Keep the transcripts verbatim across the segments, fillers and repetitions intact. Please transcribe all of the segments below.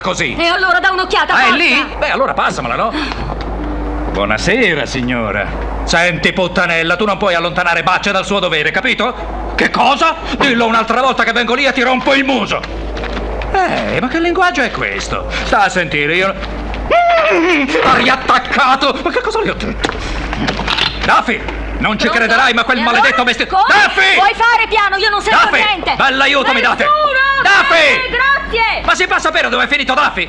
così. E allora da un'occhiata. Ah, è forza. lì? Beh, allora passamela, no? Buonasera, signora. Senti, puttanella, tu non puoi allontanare Baccia dal suo dovere, capito? Che cosa? Dillo un'altra volta che vengo lì e ti rompo il muso. Eh, ma che linguaggio è questo? Sta a sentire, io... Mm, ha riattaccato! Ma che cosa gli ho detto? Daffy, non ci Pronto? crederai, ma quel E maledetto allora? vestito... Come? Daffy! Puoi fare piano, io non sento Daffy! niente. Bell'aiuto mi date! Nessuno! Daffy! Eh, grazie! Ma si fa sapere dove è finito Daffy?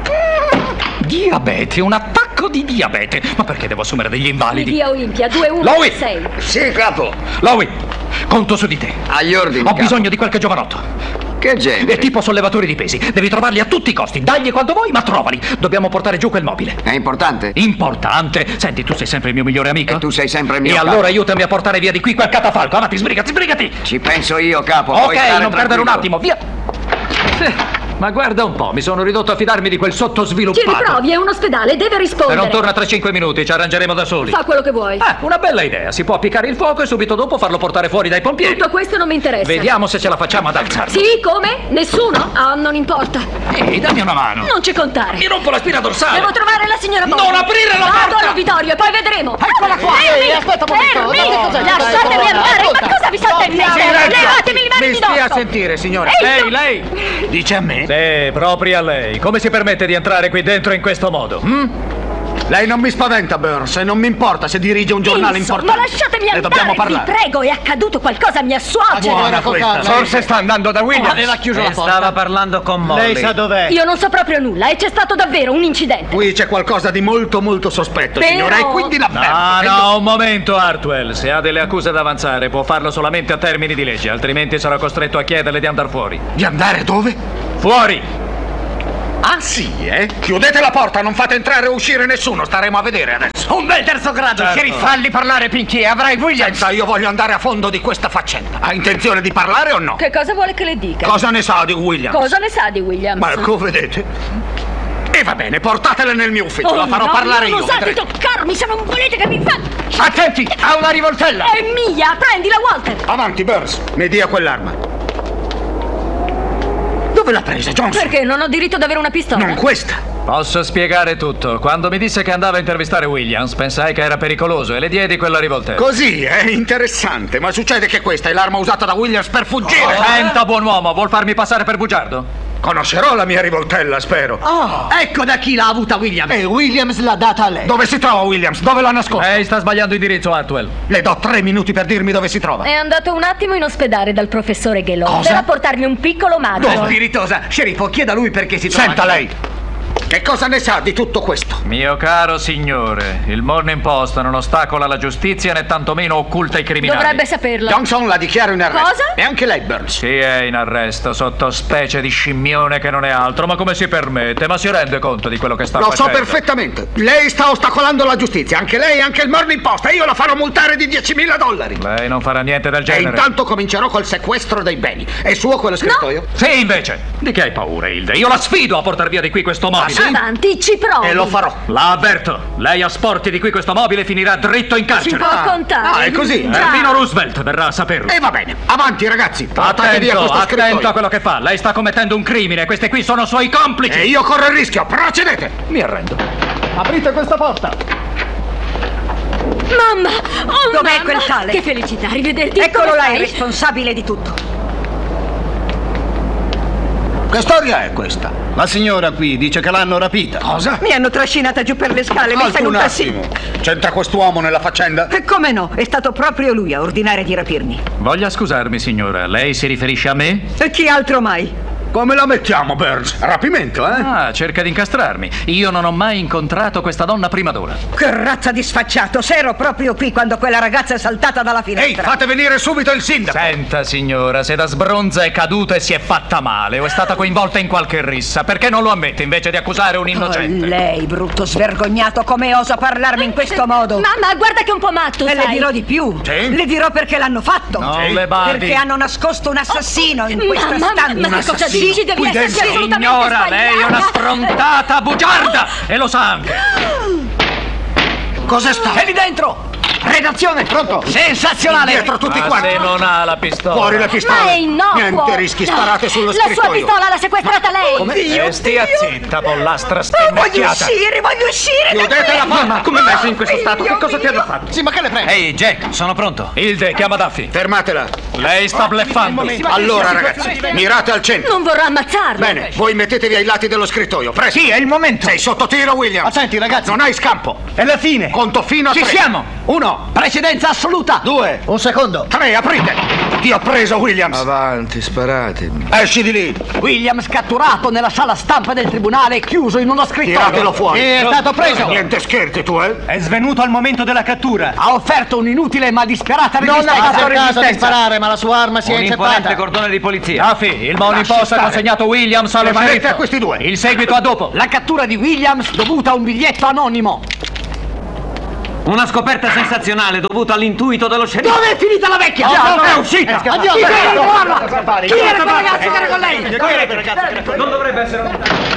Diabete, un attacco di diabete. Ma perché devo assumere degli invalidi? Via Olimpia, due uno Lowy! sei. Sì, capo. Lowy, conto su di te. Agli ordini, Ho capo. bisogno di qualche giovanotto. Che genere? È tipo sollevatori di pesi. Devi trovarli a tutti i costi. Dagli quando vuoi, ma trovali. Dobbiamo portare giù quel mobile. È importante? Importante. Senti, tu sei sempre il mio migliore amico. E tu sei sempre il mio E capo. allora aiutami a portare via di qui quel catafalco. Avanti, sbrigati, sbrigati. Ci penso io, capo. Ok, Puoi stare non perdere un tranquillo. attimo, via. Eh, Ma guarda un po', mi sono ridotto a fidarmi di quel Ci sottosviluppato. riprovi, è un ospedale, deve Se rispondere. non torna tra cinque minuti, ci arrangeremo da soli. Fa quello che vuoi. Ah, una bella idea. Si può appiccare il fuoco e subito dopo farlo portare fuori dai pompieri. Tutto questo non mi interessa. Vediamo se ce la facciamo ad alzarlo. Sì, come? Nessuno? Ah, non importa. Ehi, dammi una mano. Non ci contare. Mi rompo la spina dorsale. Devo trovare la signora Bobby. Non aprire la Vado porta! all'uditorio e poi vedremo. Eccola qua! Fermi! Ehi, aspetta un momento! Fermi! No, no, Lasciatemi no, no, andare! ascolta. Ma cosa vi salta in mente? Silenzio! Levatemi le mani Mi di stia a dosso! sentire, signore. Ehi, Ehi, tu- lei! Dice a me? Sì, proprio a lei. Come si permette di entrare qui dentro in questo modo? hm? Lei non mi spaventa, Burns, e non mi importa se dirige un giornale Insomma, importante. lasciatemi Ne andare, dobbiamo parlare. vi prego, è accaduto qualcosa a mia suocera. Buona questa. Forse sta andando da Williams. Aveva chiuso la porta. Stava parlando con Molly. Lei sa dov'è? Io non so proprio nulla e c'è stato davvero un incidente. Qui c'è qualcosa di molto molto sospetto, Però- signora, e quindi No, l'avverto. no, un momento, Hartwell. Se ha delle accuse da avanzare, può farlo solamente a termini di legge, altrimenti sarà costretto a chiederle di andare fuori. Di andare dove? Fuori! Ah sì, eh? Chiudete la porta, non fate entrare o uscire nessuno, staremo a vedere adesso. Un bel terzo grado, Certo. sheriff. Falli parlare, Pinky, avrai Williams. Senza, io voglio andare a fondo di questa faccenda. Ha intenzione di parlare o no? Che cosa vuole che le dica? Cosa ne sa di Williams? Cosa ne sa di Williams? Marco, vedete? E va bene, portatela nel mio ufficio, Oh, la farò no, parlare non io. osate vedrete. toccarmi se non volete che mi fa... Attenti, ha una rivoltella. È mia, prendila, Walter. Avanti, Burns, mi dia quell'arma. Dove l'ha presa, Johnson? Perché non ho diritto ad avere una pistola? Non questa. Posso spiegare tutto. Quando mi disse che andava a intervistare Williams, pensai che era pericoloso e le diedi quella rivoltella. Così, è interessante, ma succede che questa è l'arma usata da Williams per fuggire. Senta, buon uomo, vuol farmi passare per bugiardo? Conoscerò la mia rivoltella, spero. Oh, ecco da chi l'ha avuta Williams. E Williams l'ha data a lei. Dove si trova Williams? Dove l'ha nascosta? Lei sta sbagliando indirizzo, Hartwell. Le do tre minuti per dirmi dove si trova. È andato un attimo in ospedale dal professore Ghelò Cosa? per apportarmi un piccolo maggio. Dove? Spiritosa, sceriffo, chieda a lui perché si trova. Senta lei. Che cosa ne sa di tutto questo? Mio caro signore, il Morning Post non ostacola la giustizia né tantomeno occulta i criminali. Dovrebbe saperlo. Johnson la dichiaro in arresto. Cosa? E anche lei, Burns. Sì, è in arresto, sotto specie di scimmione che non è altro. Ma come si permette? Ma si rende conto di quello che sta Lo so facendo? perfettamente. Lei sta ostacolando la giustizia. Anche lei e anche il Morning Post. E io la farò multare di diecimila dollari. Lei non farà niente del E genere. intanto comincerò col sequestro dei beni. È suo quello scrittoio? Sì, invece. Di che hai paura, Hilde? Io la sfido a portar via di qui questo mobile. sì? Avanti, ci provi. E lo farò. La avverto. Lei asporti di qui questo mobile finirà dritto in Ci carcere. può contare. Ah, è così? Già. Perfino Roosevelt verrà a saperlo. E va bene. Avanti, ragazzi. Portate via Attento, questo attento scrittoio. a quello che fa. Lei sta commettendo un crimine. Queste qui sono suoi complici. E io corro il rischio. Procedete. Mi arrendo. Aprite questa porta. Mamma! Oh, Dov'è mamma! quel tale? Che felicità, rivederti. Eccolo Come là, stai? il responsabile di tutto. Che storia è questa? La signora qui dice che l'hanno rapita. Cosa? Mi hanno trascinata giù per le scale, messa in un un tassino. attimo. C'entra quest'uomo nella faccenda? E come no? È stato proprio lui a ordinare di rapirmi. Voglia scusarmi, signora. Lei si riferisce a me? E chi altro mai? Come la mettiamo, Burns? Rapimento, eh? Ah, cerca di incastrarmi. Io non ho mai incontrato questa donna prima d'ora. Che razza di sfacciato! Se ero proprio qui quando quella ragazza è saltata dalla Ehi, finestra. fate venire subito il sindaco. Senta, signora, se da sbronza è caduta e si è fatta male o è stata coinvolta in qualche rissa, perché non lo ammette invece di accusare un Oh, innocente? lei, brutto svergognato, come osa parlarmi in questo modo? Mamma, guarda che è un po' matto, E le sai. dirò di più. Sì? Le dirò perché l'hanno fatto. Non Sì. le badi. Perché hanno nascosto un assassino in questa Mamma, stanza. ma che cosa assassino dici? Devi qui esserci dentro. assolutamente Signora, lei è una sbagliata. sfrontata bugiarda e lo sa anche. Cos'è stato? È lì dentro! Redazione, pronto? Sensazionale! Dietro tutti Ma quanti. se non ha la pistola. Fuori la pistola. Ma è innocuo! Niente rischi, sparate sullo La sua scrittoio. pistola l'ha sequestrata lei! E stia zitta, pollastra Oh, voglio stemmacchiata. uscire, voglio uscire! Chiudete la porta. Come messo in questo stato? Che cosa ti hanno Figlio fatto? Sì, ma che le prende? Ehi, Jack, sono pronto. Hilde, chiama Duffy. Fermatela. Lei sta bleffando. Allora, ragazzi, mirate al centro. Non vorrà ammazzarlo! Bene, voi mettetevi ai lati dello scrittoio. Presto. Sì, è il momento. Sei sotto tiro, William. Attenti, ragazzi. Non hai scampo. È la fine. Conto fino a Ci tre. siamo. Uno, precedenza assoluta. Due. Un secondo. Tre, aprite. Ti ho preso, Williams. Avanti, sparate. Esci di lì. Williams catturato nella sala stampa del tribunale e chiuso in uno scrittoio. Tiratelo fuori. È stato preso. Niente scherzi, tu, eh? È svenuto al momento della cattura. Ha offerto un'inutile ma disperata resistenza. Non ha cercato di sparare, ma la sua arma si è Un imponente inceppata. cordone di polizia. Duffy, il Morning Lasci Post ha stare. consegnato Williams allo Rimanete sceriffo. a questi due. Il seguito a dopo. La cattura di Williams dovuta a un biglietto anonimo. Una scoperta sensazionale dovuta all'intuito dello sceriffo. Dove è finita la vecchia? No, no, è uscita. Addio, chi era il Chi era quel ragazzo che era con lei? Non dovrebbe essere.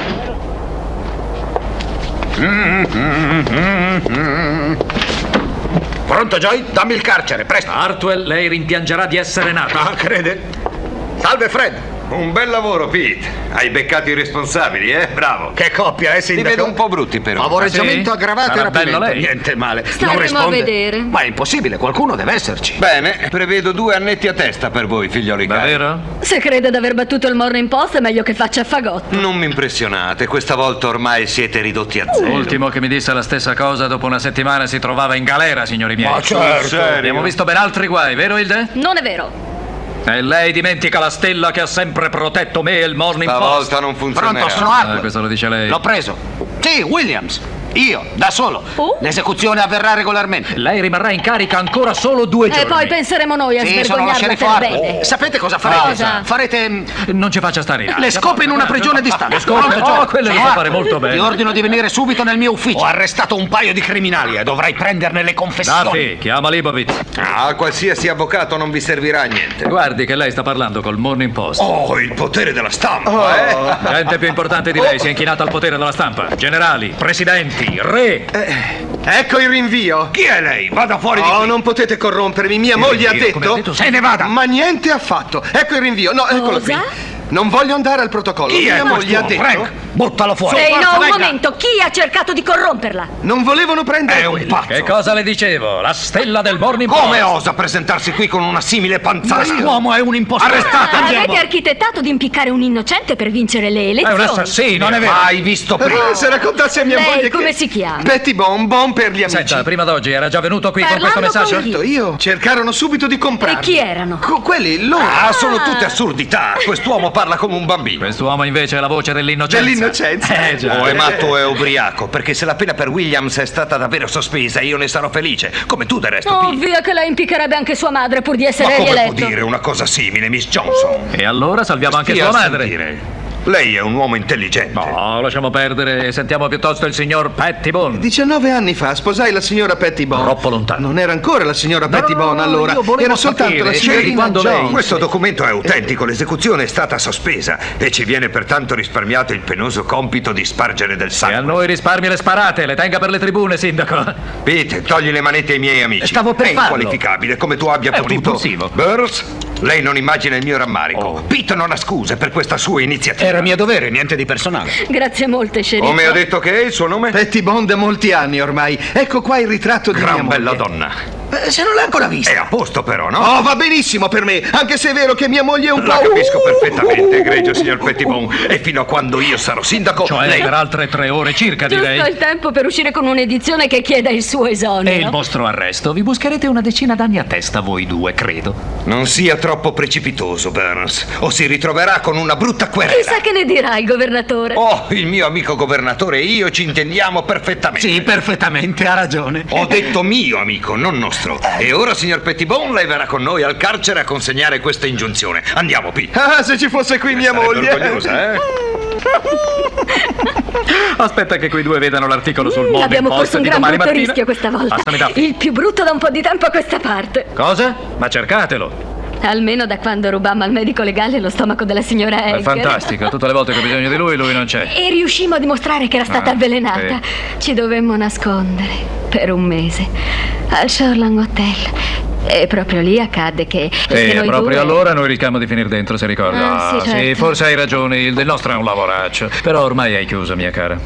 Pronto, Joy? Dammi il carcere, presto. Hartwell, lei rimpiangerà di essere nato. Ah, crede? Salve, Fred. Un bel lavoro, Pete. Hai beccato i responsabili, eh? Bravo. Che coppia, eh, Li sindaco? vedo un po' brutti, però. Favoreggiamento Ah, sì? aggravato e Sarà bello rapimento. lei. Niente male. Staremo non risponde. a vedere. Ma è impossibile, qualcuno deve esserci. Bene, prevedo due annetti a testa per voi, figlioli cari. Davvero? Se crede d'aver battuto il Morning Post è meglio che faccia fagotto. Non mi impressionate, questa volta ormai siete ridotti a zero. L'ultimo che mi disse la stessa cosa dopo una settimana si trovava in galera, signori miei. Ma certo. Serio? Abbiamo visto ben altri guai, vero Hilde? Non è vero. E lei dimentica la stella che ha sempre protetto me e il Morning Post. Stavolta non funzionerà. Pronto, sono Ah, Hartwell. questo lo dice lei. L'ho preso. Sì, Williams. Io, da solo. Oh? L'esecuzione avverrà regolarmente. Lei rimarrà in carica ancora solo due giorni. E poi penseremo noi a Sì, sono lo svergognarla sceriffo per Hartwell. bene. Sapete cosa farete? Cosa? Farete mm, Non ci faccia stare in aria. le scope in una prigione distante. Le scope? Pronto, Oh, Joe? quelle le Sono sa fare Hartwell. molto bene. Ti ordino di venire subito nel mio ufficio. Ho arrestato un paio di criminali e dovrai prenderne le confessioni. Duffy, chiama Leibovitz. Ah, qualsiasi avvocato non vi servirà a niente. Guardi che lei sta parlando col Morning Post. Oh, il potere della stampa, eh? Gente più importante di lei si è inchinata al potere della stampa. Generali, presidenti, re. Ecco il rinvio. Chi è lei? Vada fuori di Oh, qui. non potete corrompermi. Mia moglie ha rinvio? Come ha detto. detto, Se ne vada. Ma niente affatto. Ecco il rinvio. No, eccolo qui. Cosa? Non voglio andare al protocollo. Chi è Mia moglie ha questo? detto. Frank, buttalo fuori. Ehi, Forza, no, un venga. momento. Chi ha cercato di corromperla? Non volevano prendere È un quello. pazzo. Che cosa le dicevo? La stella del Morning Post. Come osa presentarsi qui con una simile panzana? L'uomo è un impostore. Arrestato, Ah, andiamo. avete architettato di impiccare un innocente per vincere le È elezioni. un assassino. Non è vero. Mai visto prima. Ah, se raccontassi a mia Lei moglie come che... si chiama? Betty Bon, Bon per gli amici. Senta, prima d'oggi era già venuto qui con questo Parlando messaggio? con chi? Certo, io. Cercarono subito di comprarli. E chi erano? Co- quelli, loro. Ah, sono tutte assurdità. Quest'uomo parla come un bambino. Quest'uomo invece è la voce dell'innocenza. Dell'innocenza. Eh già. O è matto o è ubriaco, perché se la pena per Williams è stata davvero sospesa, io ne sarò felice, come tu del resto, Oh, Pete. via che lei impiccherebbe anche sua madre pur di Ma essere come può rieletto. dire una cosa simile, Miss Johnson? E allora salviamo anche Stia sua a madre. sentire. Lei è un uomo intelligente. No, lasciamo perdere e sentiamo piuttosto il signor Pettibone. diciannove anni fa sposai la signora Petty Bon. Troppo lontano. Non era ancora la signora No, Petty no, Bon no, allora. io volevo Era soltanto sapere, la cioè, signorina di quando lei- Jones. Questo documento è autentico, l'esecuzione è stata sospesa e ci viene pertanto risparmiato il penoso compito di spargere del E a sangue. noi risparmi le sparate, le tenga per le tribune, sindaco. Pete, togli le manette ai miei amici. Stavo per È farlo. inqualificabile come tu abbia È un potuto. impulsivo. Burns, lei non immagina il mio rammarico. Oh. Pete non ha scuse per questa sua iniziativa. Era mio dovere, niente di personale. Grazie molte, sceriffo. Come ha detto che è il suo nome? Petty Bon da molti anni ormai. Ecco qua il ritratto di mia Gran moglie. bella donna. Eh, se non l'hai ancora vista. È a posto però, no? Oh, va benissimo per me, anche se è vero che mia moglie è un La po'... capisco perfettamente, egregio signor Pettibone. E fino a quando io sarò sindaco, Cioè lei... per altre tre ore circa, Giusto direi. il tempo per uscire con un'edizione che chieda il suo esonero. E il vostro arresto? Vi buscherete una decina d'anni a testa voi due, credo. Non sia troppo precipitoso, Burns, o si ritroverà con una brutta querela. Chissà che ne dirà il governatore. Oh, il mio amico governatore e io ci intendiamo perfettamente. Sì, perfettamente, ha ragione. Ho detto mio amico, non nostro. E ora, signor Pettibone, lei verrà con noi al carcere a consegnare questa ingiunzione. Andiamo, Pete. Ah, se ci fosse qui mia Sarebbe moglie. orgogliosa, eh? Aspetta che quei due vedano l'articolo sul Morning Abbiamo Post corso un di gran domani brutto mattina. rischio questa volta. Passami Duffy. Il più brutto da un po' di tempo a questa parte. Cosa? Ma cercatelo. Almeno da quando rubammo al medico legale lo stomaco della signora È Elker. fantastico, tutte le volte che ho bisogno di lui, lui non c'è. E riuscimmo a dimostrare che era stata Ah, avvelenata. sì. Ci dovemmo nascondere. per un mese al Shoreland Hotel. E proprio lì accadde che, che E noi proprio due... allora noi rischiamo di finire dentro, se ricorda. Ah, sì, certo. forse hai ragione, il del nostro è un lavoraccio. Però ormai hai chiuso, mia cara.